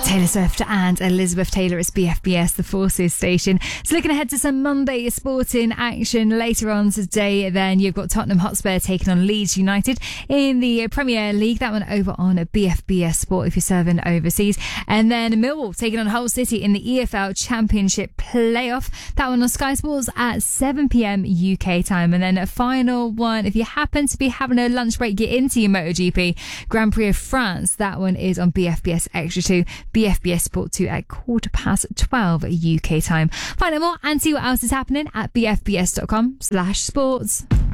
Taylor Swift and Elizabeth Taylor. It's BFBS, the Forces station. So looking ahead to some Monday sporting action later on today, then you've got Tottenham Hotspur taking on Leeds United in the Premier League. That one over on BFBS Sport if you're serving overseas. And then Millwall taking on Hull City in the EFL Championship playoff. That one on Sky Sports at 7 p.m. UK time. And then a final one, if you happen to be having a lunch break, get into your MotoGP Grand Prix of France. That one is on BFBS Extra 2. BFBS Sport 2 at 12:15 UK time. Find out more and see what else is happening at bfbs.com/sports.